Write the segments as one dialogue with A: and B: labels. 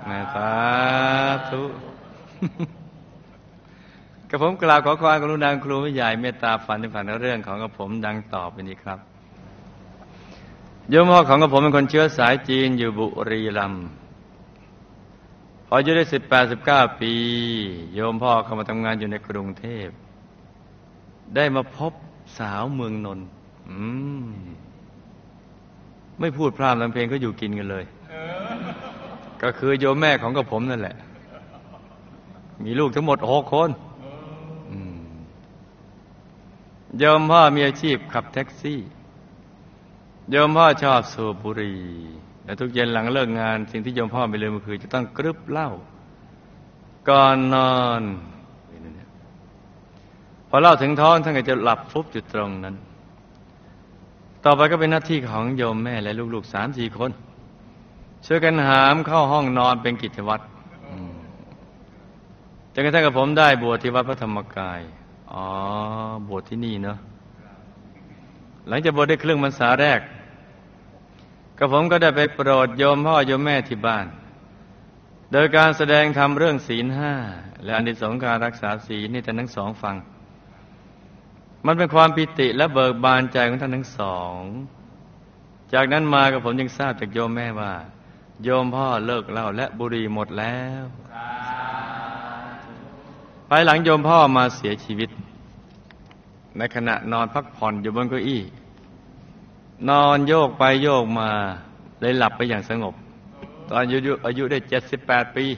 A: สาธุ กระผมกล่าวขอความกรุณาครูผู้ใหญ่เมตตาฝันในเรื่องของกระผมดังต่อไปนี้ครับโยมพ่อของกระผมเป็นคนเชื้อสายจีนอยู่บุรีรัมย์พออายุได้18-19 ปีโยมพ่อเข้ามาทำงานอยู่ในกรุงเทพได้มาพบสาวเมืองนนท์ไม่พูดพร่ำทำเพลงก็อยู่กินกันเลยก็คือโยมแม่ของกระผมนั่นแหละมีลูกทั้งหมด6 คนโยมพ่อมีอาชีพขับแท็กซี่โยมพ่อชอบสูบบุหรี่และทุกเย็นหลังเลิกงานสิ่งที่โยมพ่อไม่ลืมก็คือจะต้องกรึบเหล้าก่อนนอนพอเหล้าถึงท้องท่านก็จะหลับฟุบอยู่ตรงนั้นต่อไปก็เป็นหน้าที่ของโยมแม่และลูกๆ 3-4 คนช่วยกันหามเข้าห้องนอนเป็นกิจวัตรจนกระทั่งกับผมได้บวชที่วัดพระธรรมกายบวชที่นี่เนาะหลังจากบวชได้ครึ่งพรรษาแรกกับผมก็ได้ไปโปรดโยมพ่อโยมแม่ที่บ้านโดยการแสดงธรรมเรื่องศีล 5และอานิสงส์การรักษาศีลให้ท่านทั้งสองฟังมันเป็นความปิติและเบิกบานใจของท่านทั้งสองจากนั้นมากับผมยังทราบจากโยมแม่ว่าโยมพ่อเลิกเหล้าและบุหรี่หมดแล้วภายหลังโยมพ่อมาเสียชีวิตในขณะนอนพักผ่อนอยู่บนเก้าอี้นอนโยกไปโยกมาเลยหลับไปอย่างสงบตอนอายุได้78 ปี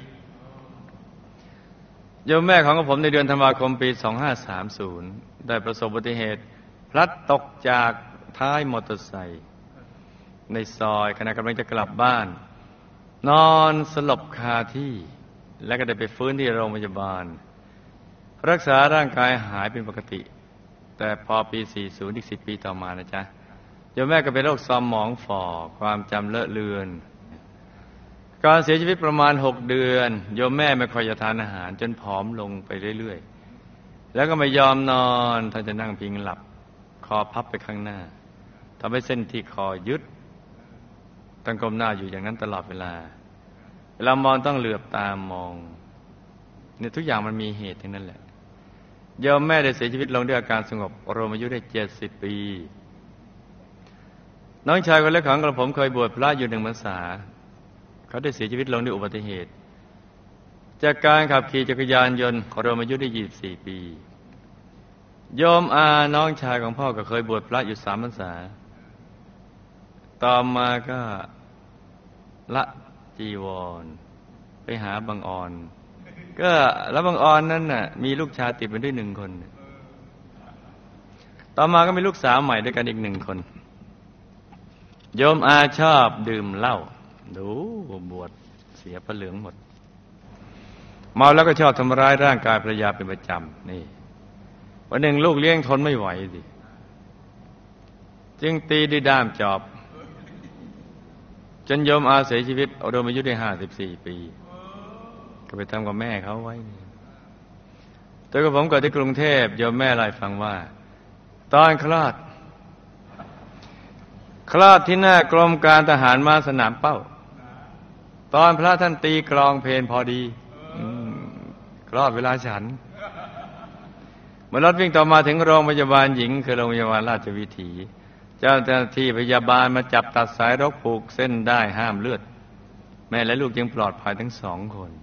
A: โยมแม่ของผมในเดือนธันวาคมปี2530ได้ประสบอุบัติเหตุพลัดตกจากท้ายมอเตอร์ไซค์ในซอยขณะกำลังจะกลับบ้านนอนสลบคาที่และก็ได้ไปฟื้นที่โรงพยาบาลรักษาร่างกายหายเป็นปกติแต่พอปี40อีก10 ปีต่อมานะจ๊ะโยมแม่ก็เป็นโรคสมองฝ่อความจำเลอะเลือนการเสียชีวิตประมาณ6 เดือนโยมแม่ไม่ค่อยจะทานอาหารจนผอมลงไปเรื่อยๆแล้วก็ไม่ยอมนอนท่านจะนั่งพิงหลับคอพับไปข้างหน้าทำให้เส้นที่คอยึดตั้งก้มหน้าอยู่อย่างนั้นตลอดเวลามองต้องเหลือบตามองเนี่ยทุกอย่างมันมีเหตุทั้งนั้นแหละโยมแม่ได้เสียชีวิตลงด้วยอาการสงบรวมอายุได้70 ปีน้องชายคนเล็กของกระผมเคยบวชพระอยู่1 พรรษาเขาได้เสียชีวิตลงด้วยอุบัติเหตุจากการขับขี่จักรยานยนต์รวมอายุได้24 ปีโยมอาน้องชายของพ่อก็เคยบวชพระอยู่3 พรรษาต่อมาก็ละจีวรไปหาบางออนก็แล้วบางออนนั้นน่ะมีลูกชายติดมาด้วย1 คนต่อมาก็มีลูกสาวใหม่ด้วยกันอีก1 คนโยมอาชอบดื่มเหล้าดูบวชเสียพระเหลืองหมดเมาแล้วก็ชอบทำร้ายร่างกายภรรยาเป็นประจำนี่วันหนึ่งลูกเลี้ยงทนไม่ไหวสิจึงตีด้วยด้ามจอบจนโยมอาเสียชีวิตรวมอายุได้54 ปีก็ไปทำกับแม่เขาไว้แต่กับผมเกิดที่กรุงเทพโยมแม่เล่าให้ฟังว่าตอนคลอดที่หน้ากรมการทหารม้าสนามเป้าตอนพระท่านตีกลองเพลพอดีคลอดเวลาฉันเมื่อรถวิ่งต่อมาถึงโรงพยาบาลหญิงคือโรงพยาบาลราชวิถีเจ้าหน้าที่พยาบาลมาจับตัดสายรกผูกเส้นได้ห้ามเลือดแม่และลูกยังปลอดภัยทั้ง2 คน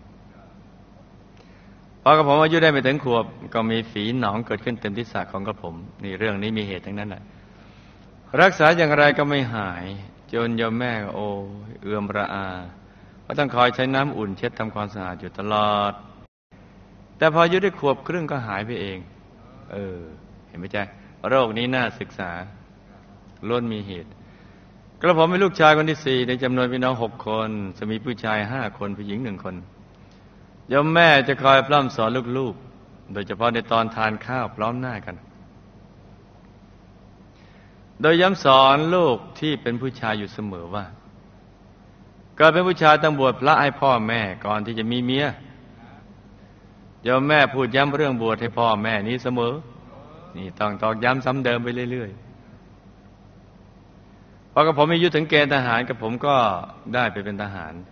A: พอกระผมอายุได้ไม่ถึงขวบก็มีฝีหนองเกิดขึ้นเต็มที่ศีรษะของกระผมนี่เรื่องนี้มีเหตุทั้งนั้นแหละรักษาอย่างไรก็ไม่หายจนโยมแม่ก็เอื้อมระอาก็ต้องคอยใช้น้ำอุ่นเช็ดทำความสะอาดอยู่ตลอดแต่พออายุได้ขวบครึ่งก็หายไปเองเห็นไหมจ๊ะโรคนี้น่าศึกษาล้วนมีเหตุกระผมเป็นลูกชายคนที่4ในจำนวนพี่น้อง6 คนจะมีผู้ชาย5 คนผู้หญิง1 คนโยมแม่จะคอยพร่ำสอนลูกๆโดยเฉพาะในตอนทานข้าวพร้อมหน้ากันโดยย้ำสอนลูกที่เป็นผู้ชายอยู่เสมอว่าเกิดเป็นผู้ชายต้องบวชพระให้พ่อแม่ก่อนที่จะมีเมียโยมแม่พูดย้ำเรื่องบวชให้พ่อแม่นี้เสมอนี่ต้องตอกย้ำซ้ำเดิมไปเรื่อยๆพอกับผมอายุถึงเกณฑ์ทหารกับผมก็ได้ไปเป็นทหาร